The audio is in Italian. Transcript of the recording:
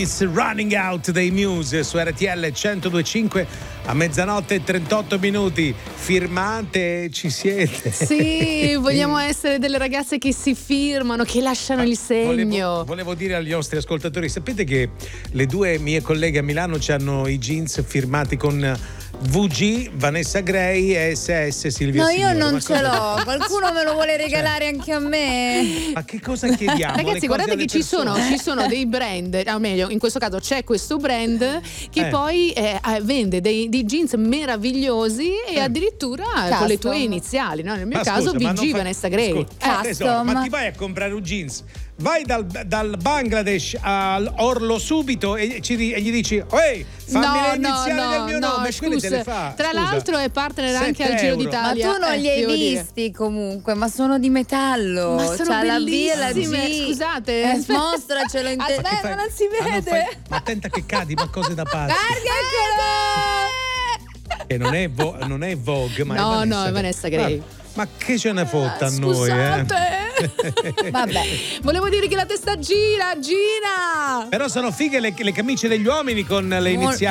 Time is Running Out dei Muse su RTL 102.5 a mezzanotte e 38 minuti. Firmate, ci siete? Sì, vogliamo essere delle ragazze che si firmano, che lasciano il segno. Volevo dire agli nostri ascoltatori, sapete che le due mie colleghe a Milano hanno i jeans firmati con VG, Vanessa Gray e SS Silvia Signore. No, io non ce l'ho, qualcuno me lo vuole regalare anche a me. Ma che cosa chiediamo? Ragazzi, guardate che ci sono dei brand, o meglio, in questo caso c'è questo brand che poi vende dei jeans meravigliosi e addirittura con le tue iniziali, no? Nel mio caso VG, Vanessa Gray. Ma ti vai a comprare un jeans? Vai dal Bangladesh all'Orlo subito e gli dici fammi le iniziali del mio nome, quelle te le fa. Tra l'altro è partner anche al Giro d'Italia. Ma tu non li hai visti comunque, ma sono di metallo. Ma sono c'ha la B e la G. Scusate, mostracelo in te. Aspetta, non si vede. Ma attenta che cadi, ma cose da pazzi. E non è Vogue, ma è Vanessa Gray. Ma che ce ne fotta a noi, Vabbè, volevo dire che la testa gira. Però sono fighe le camicie degli uomini con le iniziali